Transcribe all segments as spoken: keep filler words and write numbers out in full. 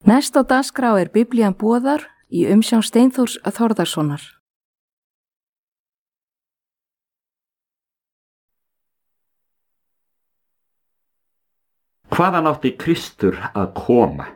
Næst á dagskrá er Biblían boðar í umsjón Steinþórs Þórðarsonar. Hvaðan átti Kristur að koma?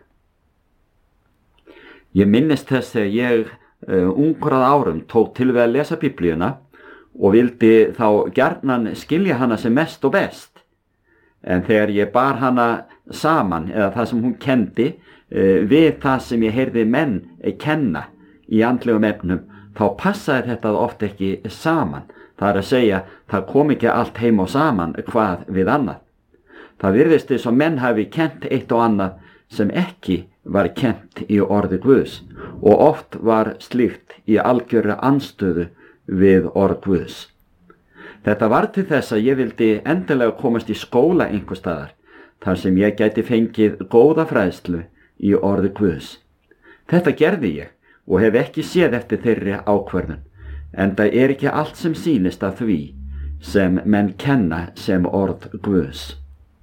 Ég minnist þess að ég uh, ungur að árum tók til við að lesa Biblíuna og vildi þá gjarnan skilja hana sem mest og best. En þegar ég bar hana saman, eða það sem hún kendi, uh, við það sem ég heyrði menn uh, kenna í andlegum efnum, þá passaði þetta oft ekki saman. Það er að segja, það kom ekki allt heim og saman hvað við annað. Það virðist þess að menn hafi kent eitt og annað sem ekki var kent í orði Guðs og oft var slíkt í algjörri andstöðu við orð Guðs. Þetta var til þess að ég vildi endilega komast í skóla einhvers staðar þar sem ég gæti fengið góða fræðslu í orði Guðs. Þetta gerði ég og hef ekki séð eftir þeirri ákvörðun, enda er ekki allt sem sýnist af því sem menn kenna sem orð Guðs.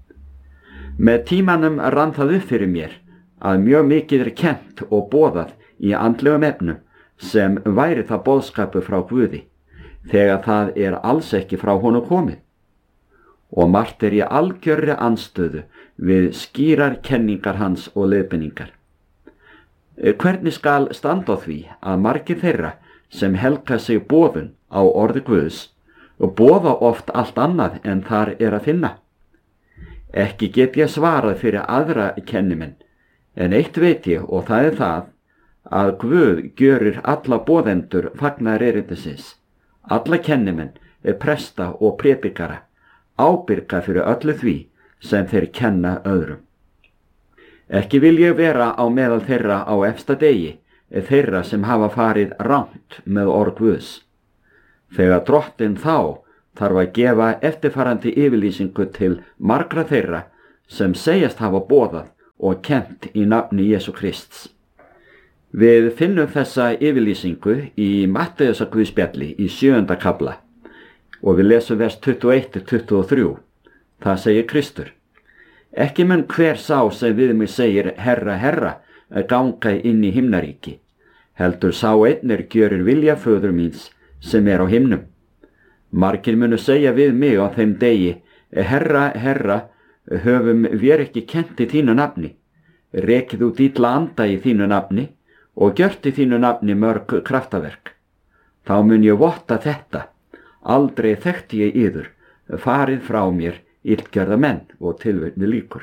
Með tímanum rann það upp fyrir mér að mjög mikið er kennt og boðað í andlegum efnum sem væri það boðskapu frá Guði, þegar það er alls ekki frá honum komið. Og margt er í algjörri andstöðu við skýrar kenningar hans og leiðbeiningar. Hvernig skal standa á því að margir þeirra sem helga sig boðun á orði Guðs og boða oft allt annað en þar er að finna? Ekki get ég svarað fyrir aðra kennimenn, en eitt veit ég og það er það að Guð gjörir alla boðendur fagnaðarerindisins, alla kennimenn, presta og prédikara, ábyrga fyrir öllu því sem þeir kenna öðrum. Ekki vil ég vera á meðal þeirra á efsta degi, þeirra sem hafa farið rangt með orð Guðs. Þegar drottinn þá þarf að gefa eftirfarandi yfirlýsingu til margra þeirra sem segjast hafa boðað og kennt í nafni Jesú Krists. Við finnum þessa yfirlýsingu í Matteusarguðspjalli í sjöunda kafla og við lesum vers tuttugu og eitt til tuttugu og þrjú. Það segir Kristur: Ekki mun hver sá sem við mig segir Herra, Herra, að ganga inn í himnaríki, heldur sá einn er gjörir vilja föður míns sem er á himnum. Margir munu segja við mig á þeim degi: Herra, Herra, höfum við ekki kennt í þínu nafni, rekið út illa anda í þínu nafni og gjört í þínu nafni mörg kraftaverk. Þá mun ég votta þetta: aldrei þekkti ég yður, farið frá mér, illgjörða menn, og tilvitni lýkur.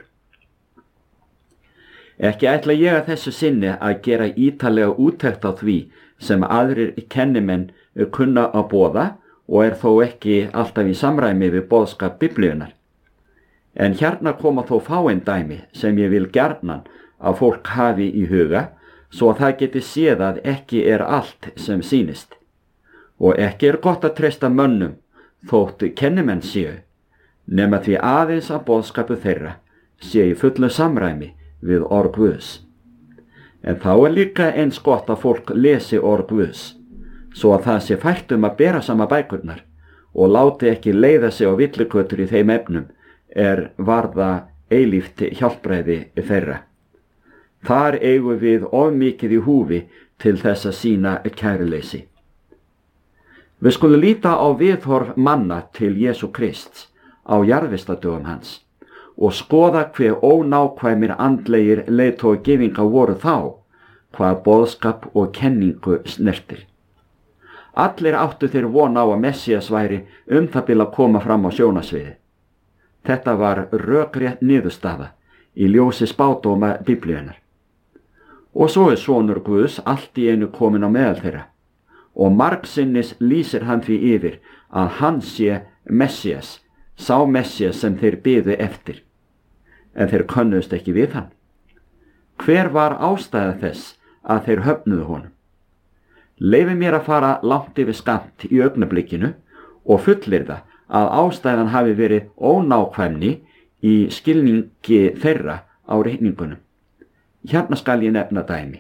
Ekki ætla ég að þessu sinni að gera ítarlega úttekt á því sem aðrir kennimenn kunna að boða og er þó ekki alltaf í samræmi við boðskap Biblíunar. En hérna koma þó fáein dæmi sem ég vil gjarnan að fólk hafi í huga, svo að það geti séð að ekki er allt sem sýnist. Og ekki er gott að treysta mönnum þótt kennimenn séu, nema því aðeins að boðskapu þeirra sé í fullu samræmi við orð Guðs. En þá er líka eins gott að fólk lesi orð Guðs, svo að það sé fært um að bera sama bækurnar og láti ekki leiða sig á villikötur í þeim efnum er varða eilíft hjálpræði þeirra. Þar eigum við of mikið í húfi til þess að sýna kæruleysi. Við skulum líta á viðhorf manna til Jesú Krists á jarðvistadögum hans og skoða hve ónákvæmir andlegir leiðtogagyðingar voru þá, hvað boðskap og kenningu snertir. Allir áttu þeir von á að Messías væri um það bil að koma fram á sjónasviði. Þetta var rökrétt niðurstaða í ljósi spádóma Biblíunar. Og svo er sonur Guðs allt í einu kominn á meðal þeirra og margsinnis lýsir hann því yfir að hann sé Messías, sá Messías sem þeir biðu eftir. En þeir könnuðust ekki við hann. Hver var ástæða þess að þeir höfnuðu honum? Leyfi mér að fara langt yfir skammt í augnablikinu og fullyrða að ástæðan hafi verið ónákvæmni í skilningi þeirra á reikningunum. Hérna skal ég nefna dæmi.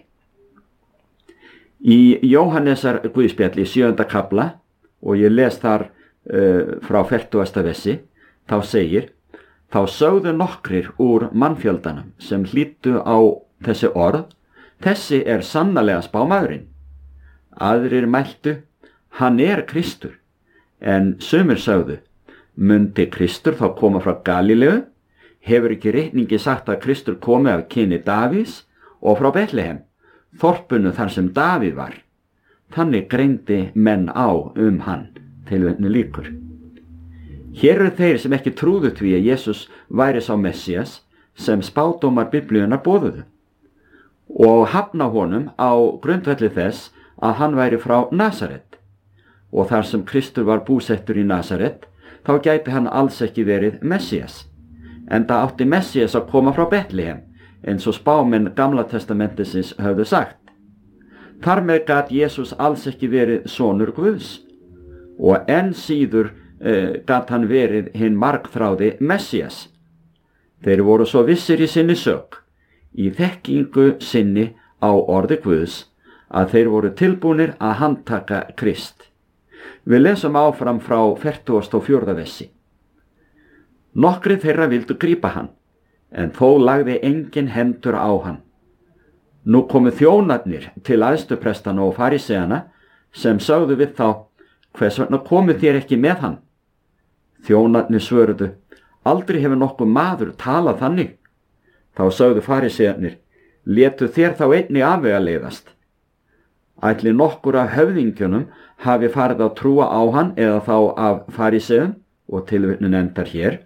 Í Jóhannesar Guðspjalli í sjöunda kafla, og ég les þar uh, frá fertugasta versi, þá segir: Þá sögðu nokkrir úr mannfjöldanum sem hlýddu á þessi orð Þessi er sannarlega spámaðurinn. Aðrir mæltu, hann er Kristur, en sumir sögðu, mundi Kristur þá koma frá Galileu? Hefur ekki ritningi sagt að Kristur komi af kyni Davíðs og frá Betlehem, þorpinu þar sem Davíð var? Þannig greindi menn á um hann, tilvitnun lýkur. Hér eru þeir sem ekki trúðu því að Jesús væri sá Messías sem spádómar Biblíunnar boðuðu og hafna honum á grundvelli þess að hann væri frá Nasaret, og þar sem Kristur var búsettur í Nasaret þá gæti hann alls ekki verið Messías, enda átti Messías að koma frá Betlehem eins og spámenn Gamla testamentisins höfðu sagt. Þar með gat Jesús alls ekki verið sonur Guðs og enn síður eh, gat hann verið hinn margþráði Messías. Þeir voru svo vissir í sinni sök, í þekkingu sinni á orði Guðs, að þeir voru tilbúnir að handtaka Krist. Við lesum áfram frá fertugasta og fjórða versi. Nokkrir þeirra vildu grípa hann, en þó lagði engin hendur á hann. Nú komu þjónarnir til æðstuprestana og fariseana sem sögðu við þá, hvers vegna komu þér ekki með hann? Þjónarnir svöruðu, aldrei hefur nokkuð maður talað þannig. Þá sögðu farisearnir, létu þér þá einnig afvegaleiðast. Ætli nokkur af höfðingjunum hafi farið að trúa á hann eða þá af fariseum, og tilvitnun endar hér.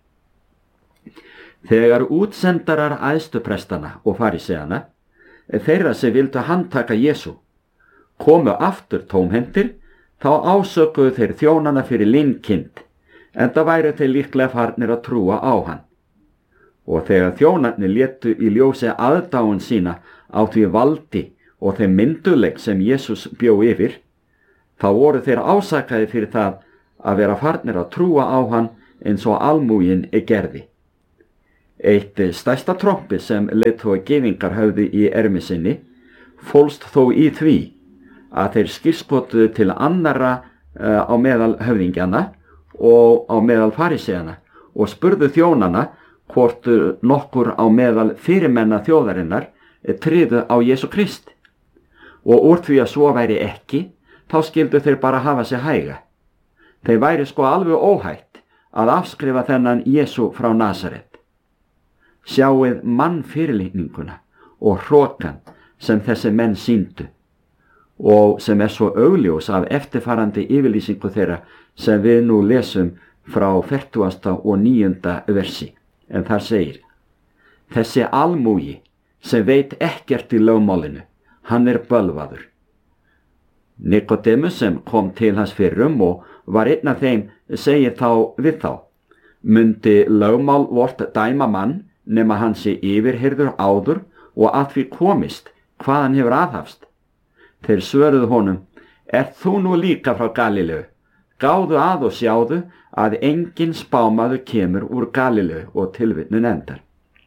Þegar útsendarar æðstuprestana og fariseana, þeirra sem vildu handtaka Jesú, komu aftur tómhentir, þá ásökuðu þeir þjónana fyrir linkind, enda væru þeir líklega farnir að trúa á hann. Og þegar þjónarnir létu í ljósi aðdáun sína á því valdi og þeim mynduleik sem Jesús bjó yfir, þá voru þeir ásakaði fyrir það að vera farnir að trúa á hann eins og almúgin er gerði. Eitt stærsta trompi sem leiðtoga gyðingar höfðu í ermi sinni fólst þó í því að þeir skírskotuðu til annarra uh, á meðal höfðingjana og á meðal fariseana og spurðu þjónana hvort nokkur á meðal fyrirmenna þjóðarinnar tryðu á Jesú Krist. Og úr því að svo væri ekki, þá skildu þeir bara hafa sig hæga. Þeir væri sko alveg óhætt að afskrifa þennan Jesú frá Nasaret. Sjáið mannfyrirlitninguna og hrokan sem þessi menn sýndu og sem er svo augljós af eftirfarandi yfirlýsingu þeirra sem við nú lesum frá fertugasta og níunda versi. En þar segir, þessi almúgi sem veit ekkert í lögmálinu, hann er bölvaður. Nikodemus sem kom til hans fyrrum og var einn af þeim segir þá við þá, mundi lögmál vort dæma mann nema hann sé yfirheyrður áður og að því komist hvað hann hefur aðhafst. Þeir svöruðu honum, er þú nú líka frá Galileu? Gáðu að og sjáðu að engin spámaður kemur úr Galileu, og tilvitnun endar.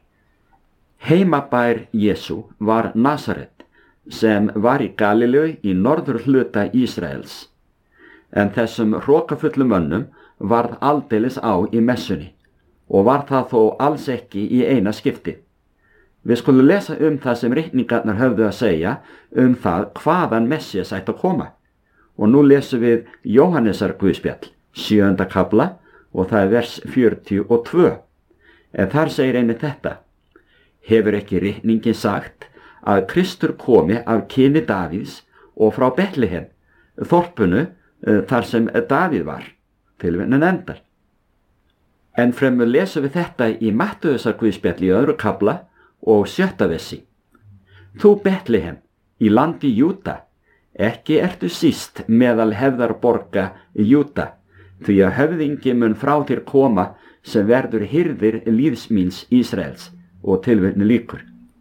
Heimabær Jesú var Nasaret, sem var í Galileu í norður hluta Ísraels. En þessum hrokafullum mönnum varð aldeilis á í messunni, og var það þó alls ekki í eina skipti. Við skulum lesa um það sem ritningarnar höfðu að segja um það hvaðan Messías ætti að koma. Og nú lesum við Jóhannesar guðspjall, sjöunda kafla, og það er vers fjörutíu og tvö. En þar segir einnig þetta, hefur ekki ritningin sagt að Kristur komi af kyni Davíðs og frá Betlehem, þorpunu þar sem Davíð var, tilvitnun endar. En fremur lesum við þetta í Mattheusar guðspjall í öðru kafla og sjötta versi. Þú Betlehem, í landi Júda, ekki ertu síst meðal hefðarborga Júda, því að höfðingi mun frá þér koma sem verður hirðir lífs míns Ísraels, og tilvitnun lýkur.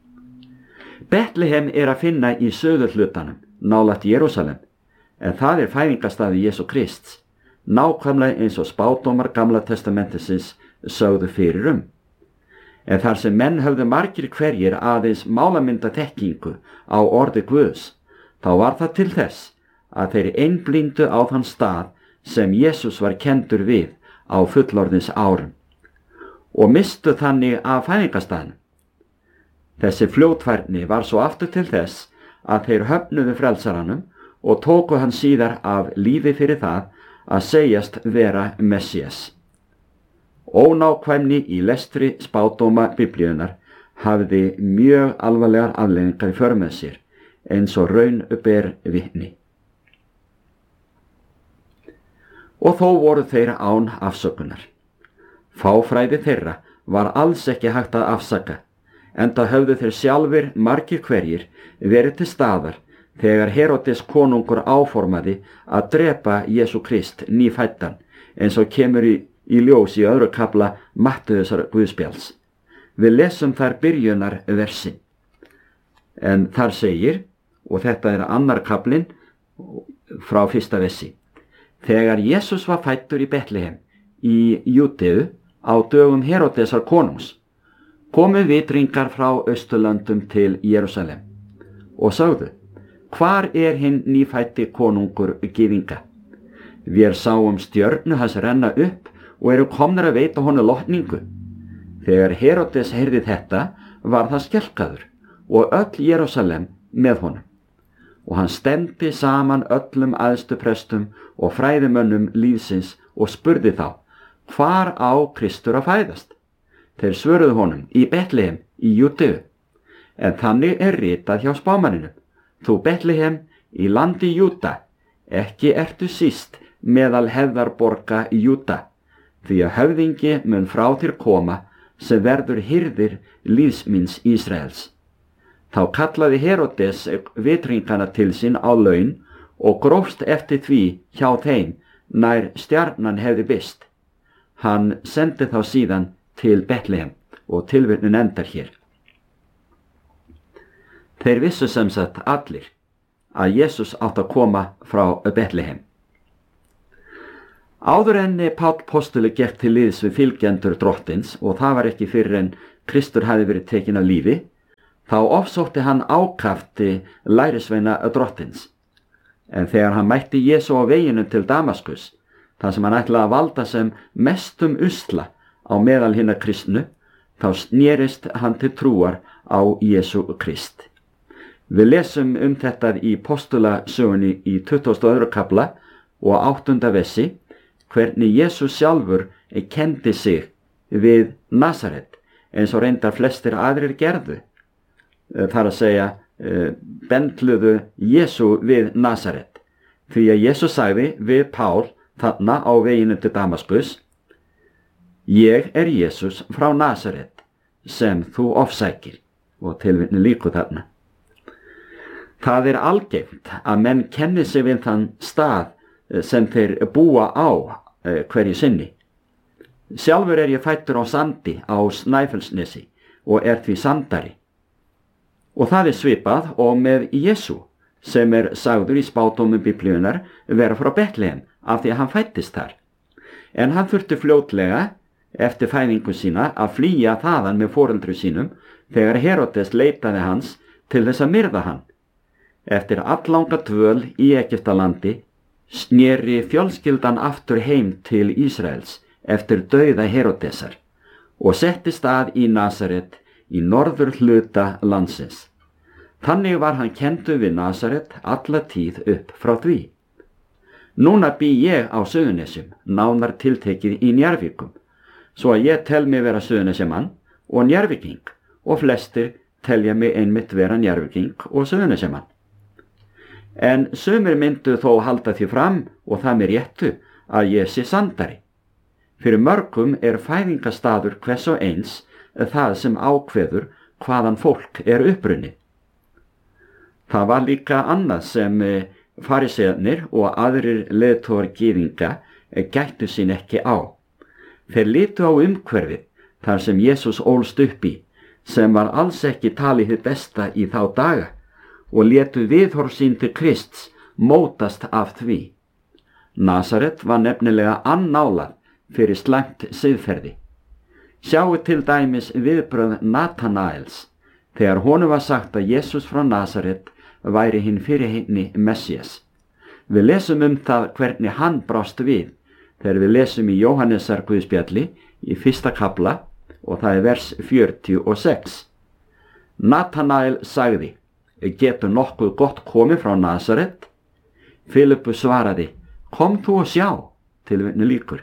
Betlehem er að finna í söðurhlutanum, nálægt Jerúsalem, en það er fæðingarstaður Jesú Krists, nákvæmlega eins og spádómar Gamla testamentisins sögðu fyrir um. En þar sem menn höfðu margir hverjir aðeins málamynda þekkingu á orði Guðs, þá var það til þess að þeir einblíndu á þann stað sem Jesús var kenndur við á fullorðins árum og mistu þannig af fæðingarstaðnum. Þessi fljótfærni var svo aftur til þess að þeir höfnuðu frelsaranum og tóku hann síðar af lífi fyrir það að segjast vera Messias. Ónákvæmni í lestri spádóma Biblíunnar hafði mjög alvarlegar afleiðingar í för með sér, eins og raun ber vitni. Og þó voru þeir án afsökunar. Fáfræði þeirra var alls ekki hægt að afsaka, enda höfðu þeir sjálfir margir hverjir verið til staðar þegar Heródes konungur áformaði að drepa Jesú Krist nýfæddan, eins og kemur í, í ljós í öðru kafla Mattheusar Guðspjalls. Við lesum þar byrjunar versin. En þar segir, og þetta er annar kaflinn frá fyrsta versi: Þegar Jesús var fæddur í Betlehem í Júdeu á dögum Heródesar konungs, komu vitringar frá Austurlöndum til Jerúsalem og sögðu: Hvar er hinn nýfæddi konungur gyðinga? Vér sáum stjörnu hans renna upp og eru komnir að veita honum lotningu. Þegar Heródes heyrði þetta, var það skelkaður og öll Jerúsalem með honum. Og hann stefndi saman öllum æðstu prestum og fræðimönnum lífsins og spurði þá: Hvar á Kristur að fæðast? Þeir svöruðu honum: Í Betlehem í Júdeu. En þannig er ritað hjá spámanninum: Þú Betlehem í landi Júda, ekki ertu síst meðal hefðarborga í Júda, því að höfðingi mun frá þér koma sem verður hirðir lífs míns Ísraels. Þá kallaði Heródes vitringana til sín á laun og grófst eftir því hjá þeim nær stjarnan hefði birst. Hann sendi þá síðan til Betlehem, og tilvitnun endar hér. Þeir vissu sem sagt allir að Jesús átt að koma frá Betlehem. Áður en Páll postuli gekk til liðs við fylgjendur drottins, og það var ekki fyrir en Kristur hafi verið tekinn af lífi, þá ofsótti hann ákafti lærisveina drottins. En þegar hann mætti Jesú á veginum til Damaskus, þar sem hann ætlaði að valda sem mestum usla á meðal hinna kristnu, þá snerist hann til trúar á Jesú Krist. Við lesum um þetta í postulasögunni í tuttugasta og öðrum kafla og áttunda versi, hvernig Jesús sjálfur kenndi sig við Nasaret, eins og reyndar flestir aðrir gerðu. Þar að segja, bendluðu Jesú við Nasaret, því að Jesús sagði við Pál þarna á veginu til Damaskus: Ég er Jesús frá Nasaret, sem þú ofsækir. Og tilvitni líku þarna. Það er algengt að menn kenni sig við þann stað sem þeir búa á hverju sinni. Sjálfur er ég fæddur á Sandi á Snæfellsnesi og er því sandari. Og það er svipað og með Jesú, sem er sagður í spádómum Biblíunnar vera frá Betlehem, af því að hann fæddist þar. En hann þurfti fljótlega, eftir fæðingu sína, að flýja þaðan með foreldru sínum þegar Heródes leitaði hans til þess að myrða hann. Eftir alllanga dvöl í Egyptalandi sneri fjölskyldan aftur heim til Ísraels eftir dauða Heródesar og settist að í Nasaret í norður hluta landsins. Þannig var hann kenndur við Nasaret alla tíð upp frá því. Núna bý ég á Suðurnesjum, nánar tiltekið í Njarðvíkum, svo að ég tel mig vera Suðurnesjamann og Njarðvíking, og flestir telja mig einmitt vera Njarðvíking og Suðurnesjamann. En sumir myndu þó halda því fram, og það með réttu, að ég sé sandari. Fyrir mörgum er fæðingastaður hvers og eins það sem ákveður hvaðan fólk er upprunnið. Það var líka annað sem farisearnir og aðrir leiðtogar gyðinga gættu sín ekki á. Þeir litu á umhverfið þar sem Jesús ólst upp í, sem var alls ekki talið hið besta í þá daga, og létu viðhorf sín til Krists mótast af því. Nasaret var nefnilega annálað fyrir slæmt siðferði. Sjáu til dæmis viðbrögð Natanaels þegar honum var sagt að Jesús frá Nasaret væri hinn fyrirheitni Messias. Við lesum um það hvernig hann brást við þegar við lesum í Jóhannesar Guðspjalli í fyrsta kafla, og það er vers fjörutíu og sex. Natanael sagði, getur nokkuð gott komið frá Nasaret? Filippus svaraði, kom þú og sjá, tilvitnun lýkur.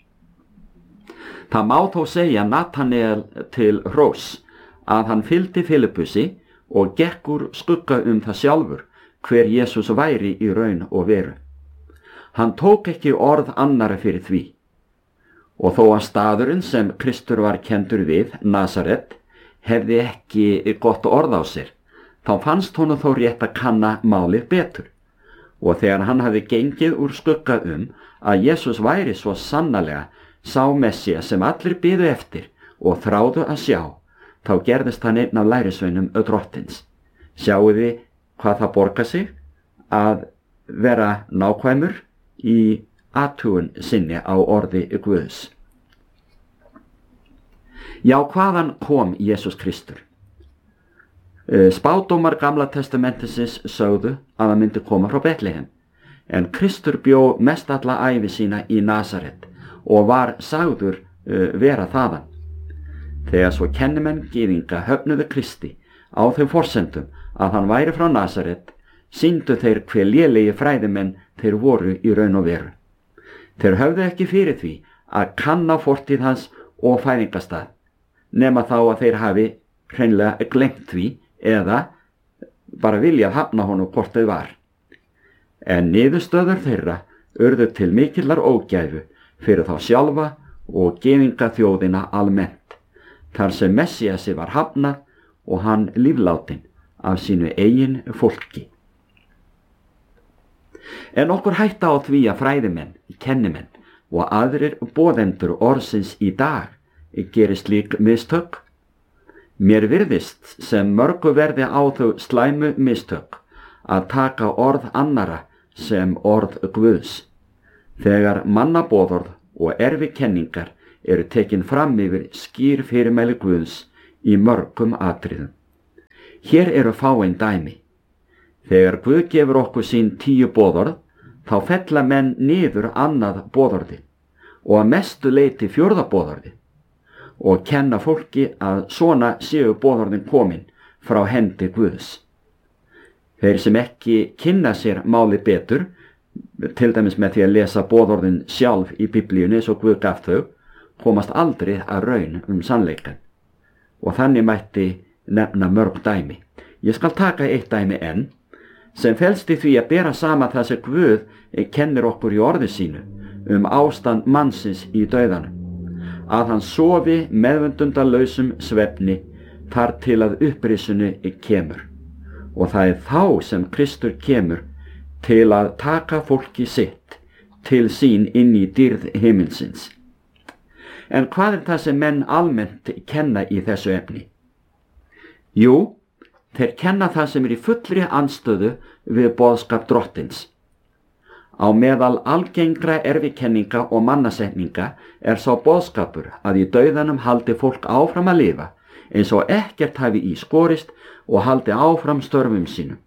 Það má þó segja Natanael til hrós að hann fylgdi Filippusi og gekk úr skugga um það sjálfur hver Jesús væri í raun og veru. Hann tók ekki orð annara fyrir því. Og þó að staðurinn sem Kristur var kendur við, Nasaret, hefði ekki gott orð á sér, þá fannst honum þó rétt að kanna málið betur. Og þegar hann hafði gengið úr skugga um að Jesús væri svo sannarlega sá Messía sem allir biðu eftir og þráðu að sjá, þá gerðist hann einn af lærisveinum drottins. Sjáu þið hvað það borgar sig að vera nákvæmur í athugun sinni á orði Guðs. Já, hvaðan kom Jesús Kristur? Spádómar Gamla testamentisins sögðu að hann myndi koma frá Betlehem, en Kristur bjó mest alla ævi sína í Nasaret og var sagður uh, vera þaðan. Þegar svo kennimenn gyðinga höfnuðu Kristi á þeim forsendum að hann væri frá Nasaret, sýndu þeir hve lélegi fræðimenn þeir voru í raun og veru. Þeir höfðu ekki fyrir því að kanna fortíð hans og fæðingastað, nema þá að þeir hafi hreinlega gleymt því eða bara viljað hafna honum hvort þau var. En niðurstöður þeirra urðu til mikillar ógæfu fyrir þá sjálfa og gyðinga þjóðina almennt, þar sem Messíasi var hafnað og hann líflátin af sínu eigin fólki. En okkur hætta á því að fræðimenn, kennimenn og aðrir boðendur orðsins í dag gerir slík mistök? Mér virðist sem mörgu verði á þau slæmu mistök að taka orð annara sem orð Guðs, þegar mannaboðorð og erfikenningar eru tekin fram yfir skýr fyrirmæli Guðs í mörgum atriðum. Hér eru fáein dæmi. Þegar Guð gefur okkur sín tíu boðorð, þá fella menn niður annað boðorði og að mestu leyti fjórða boðorði og kenna fólki að svona séu boðorðin komin frá hendi Guðs. Þeir sem ekki kynna sér máli betur, til dæmis með því að lesa boðorðin sjálf í Biblíunni svo Guð gaf þau, komast aldrei að raun um sannleikan. Og þannig mætti nefna mörg dæmi. Ég skal taka eitt dæmi enn, sem felst í því að bera sama það sem Guð kennir okkur í orði sínu um ástand mannsins í dauðanum, að hann sofi meðvundundarlausum svefni þar til að upprisunni kemur. Og það er þá sem Kristur kemur til að taka fólki sitt til sín inn í dýrð himminsins. En hvað er það sem menn almennt kenna í þessu efni? Jú, þeir kenna það sem er í fullri andstöðu við boðskap drottins. Á meðal algengra erfikenninga og mannasetninga er sá boðskapur að í dauðanum haldi fólk áfram að lifa eins og ekkert hafi í skorist og haldi áfram störfum sínum.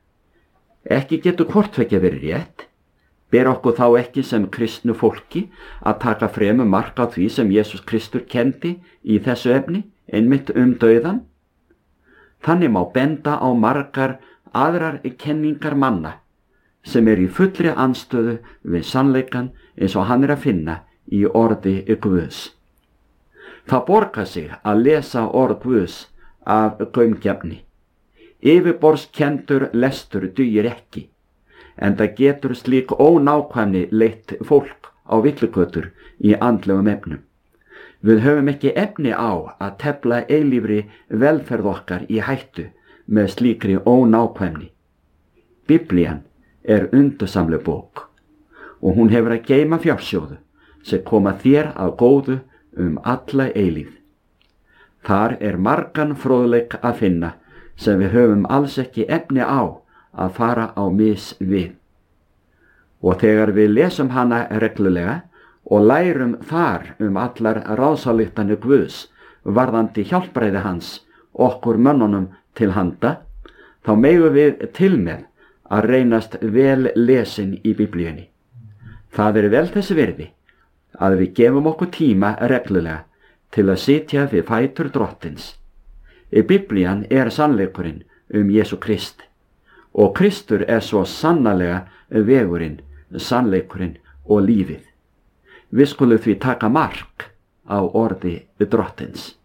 Ekki getur hvortveggja verið rétt. Ber okkur þá ekki sem kristnu fólki að taka fremur mark á því sem Jesús Kristur kendi í þessu efni, einmitt um dauðan? Þannig má benda á margar aðrar kenningar manna sem er í fullri andstöðu við sannleikan eins og hann er að finna í orði Guðs. Það borgar sig að lesa orð Guðs af gaumgæfni. Yfirborðskendur lestur dugir ekki, en það getur slík ónákvæmni leitt fólk á villigötur í andlegum efnum. Við höfum ekki efni á að tefla eilífri velferð okkar í hættu með slíkri ónákvæmni. Biblían er undursamleg bók og hún hefur að geyma fjársjóðu sem koma þér að góðu um alla eilífð. Þar er margan fróðleik að finna sem við höfum alls ekki efni á að fara á mis við. Og þegar við lesum hana reglulega og lærum þar um allar ráðsályktanir Guðs varðandi hjálpræði hans okkur mönnunum til handa, þá megum við til með að reynast vel lesin í Biblíunni. Það er vel þess virði að við gefum okkur tíma reglulega til að sitja við fætur drottins. Biblían er sannleikurinn um Jesú Krist og Kristur er svo sannarlega vegurinn, sannleikurinn og lífið. Við skulum því taka mark á orði Drottins.